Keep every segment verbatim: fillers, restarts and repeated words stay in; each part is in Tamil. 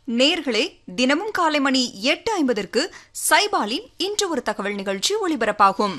நேர்களே, தினமும் காலை மணி எட்டு ஐம்பதற்கு சைபாலின் இன்று ஒரு தகவல் நிகழ்ச்சி ஒளிபரப்பாகும்.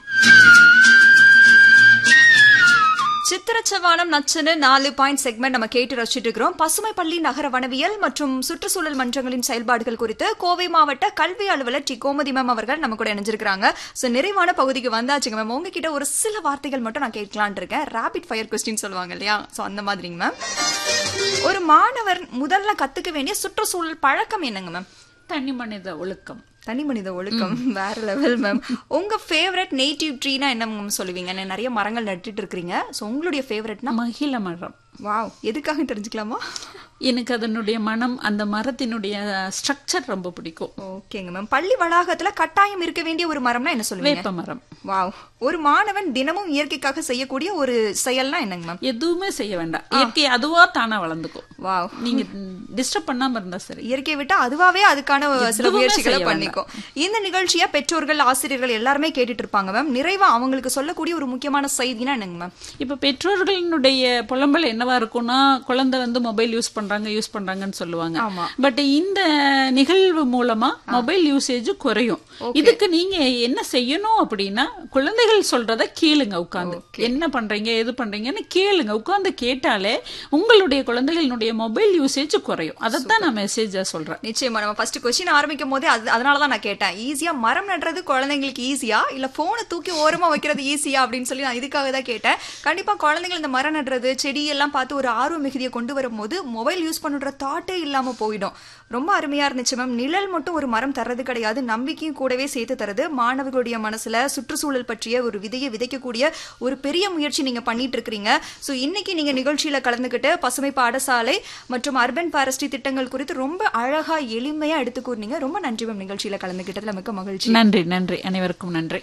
சித்திரச்சவானம் நச்சனு நாலு பாயிண்ட் செக்மெண்ட் நம்ம கேட்டு ரசிச்சுட்டு இருக்கிறோம். பசுமை பள்ளி நகர வனவியல் மற்றும் சுற்றுச்சூழல் மன்றங்களின் செயல்பாடுகள் குறித்து கோவை மாவட்ட கல்வி அலுவலர் டி கோமதி மேம் அவர்கள் நம்ம கூட இணைஞ்சிருக்காங்க. சோ நிறைவான பகுதிக்கு வந்தாச்சுங்க மேம். உங்ககிட்ட ஒரு சில வார்த்தைகள் மட்டும் நான் கேட்கலான் இருக்கேன். ராபிட் ஃபயர் கொஸ்டின் சொல்லுவாங்க இல்லையா, சோ அந்த மாதிரிங்க மேம். ஒரு மாணவர் முதல்ல கத்துக்க வேண்டிய சுற்றுச்சூழல் பழக்கம் என்னங்க மேம்? தனி மனித ஒழுக்கம். தனி மனித ஒழுக்கம் வேற லெவல் மேம். உங்க ஃபேவரட் நேட்டிவ் ட்ரீனா என்ன மேம் சொல்லுவீங்க? நிறைய மரங்கள் நட்டுட்டு இருக்கீங்க. சோ உங்களுடைய ஃபேவரட்னா? மகிழ மரம். வாவ், எதுக்காக தெரிஞ்சுக்கலாமா? எனக்கு அதனுடைய மனம், அந்த மரத்தினுடைய ஸ்ட்ரக்சர் ரொம்ப பிடிக்கும். ஓகேங்க மேம். பள்ளி வளாகத்துல கட்டாயம் இருக்க வேண்டிய ஒரு மரம்னா என்ன சொல்லுவீங்க? வேப்ப மரம். வாவ். ஒரு மாணவன் தினமும் இயற்கைக்காக செய்யக்கூடிய ஒரு செயல்னா என்னங்க மேம்? எதுவுமே செய்ய வேண்டாம், இயற்கை அதுவா தானா வளர்ந்துக்கும். வாவ். நீங்க டிஸ்டர்ப் பண்ணாம இருந்தா சரி. இயற்கை விட்டா அதுவாவே அதுக்கான சில முயற்சிகளை பண்ணிக்கும். இந்த நிகழ்ச்சியா பெற்றோர்கள், ஆசிரியர்கள் எல்லாருமே கேட்டுட்டு இருப்பாங்க மேம். நிறைவா அவங்களுக்கு சொல்லக்கூடிய ஒரு முக்கியமான செய்தினா என்னங்க மேம்? இப்ப பெற்றோர்களுடைய புலம்பல் என்னவா இருக்கும்னா, குழந்தை வந்து மொபைல் யூஸ் பண்றாங்க யூஸ் பண்றாங்கன்னு சொல்லுவாங்க. பட் இந்த நிகழ்வு மூலமா மொபைல் யூசேஜ் குறையும். இதுக்கு நீங்க என்ன செய்யணும் அப்படின்னா, குழந்தைகள் சொல்றத கேளுங்க. உட்கார்ந்து என்ன பண்றீங்க எது பண்றீங்கன்னு கேளுங்க. உட்கார்ந்து கேட்டாலே உங்களுடைய குழந்தைகளுடைய மொபைல் யூசேஜ் குறையும். அதைத்தான் நான் மெசேஜா சொல்றேன். நிச்சயமா. நம்ம ஃபர்ஸ்ட் கொஸ்டின் ஆரம்பிக்கும் போதே அதனாலதான் நான் கேட்டேன், ஈஸியா மரம் நடுறது குழந்தைங்களுக்கு ஈஸியா இல்ல போனை தூக்கி ஓரமா வைக்கிறது ஈஸியா அப்படின்னு சொல்லி நான் இதுக்காக தான் கேட்டேன். கண்டிப்பா குழந்தைகள் இந்த மரம் நடுறது, செடி எல்லாம் பார்த்து ஒரு ஆர்வ மிகுதியை கொண்டு வரும்போது மொபைல் யூஸ் பண்ணுற தாட்டே இல்லாம போயிடும். ரொம்ப அருமையா இருந்துச்சு மேம். நிழல் மட்டும் ஒரு மரம் தர்றது கிடையாது, நம்பிக்கையும் கூடவே சேர்த்து தருது. மாணவர்களுடைய மனசுல சுற்றுச்சூழல் பற்றிய ஒரு விதையை விதைக்கக்கூடிய ஒரு பெரிய முயற்சி நீங்க பண்ணிட்டு இருக்கீங்க. சோ இன்னைக்கு நீங்க நிகழ்ச்சியில கலந்துகிட்டு பசுமை பாடசாலை மற்றும் அர்பன் ஃபாரஸ்ட்ரி திட்டங்கள் குறித்து ரொம்ப அழகா எளிமையா எடுத்து கூறினீங்க. ரொம்ப நன்றி மேம். நிகழ்ச்சியில கலந்துகிட்டதுல மிக்க மகிழ்ச்சி. நன்றி நன்றி அனைவருக்கும் நன்றி.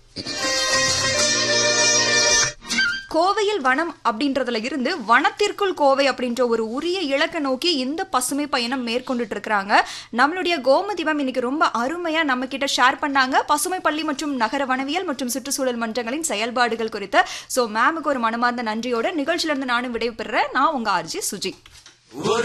கோவையில் வனம் அப்படின்றதுல இருந்து வனத்திற்குள் கோவை அப்படின்ற ஒரு உரிய இலக்கை நோக்கி இந்த பசுமை பயணம் மேற்கொண்டுட்டு இருக்கிறாங்க. நம்மளுடைய கோமதி மேம் இன்னைக்கு ரொம்ப அருமையா நம்ம கிட்ட ஷேர் பண்ணாங்க பசுமை பள்ளி மற்றும் நகர வனவியல் மற்றும் சுற்றுச்சூழல் மன்றங்களின் செயல்பாடுகள் குறித்து. சோ மேமுக்கு ஒரு மனமார்ந்த நன்றியோட நிகழ்ச்சியில இருந்து நானும் விடைபெறுறேன். நான் உங்க ஆர்ஜி சுஜி.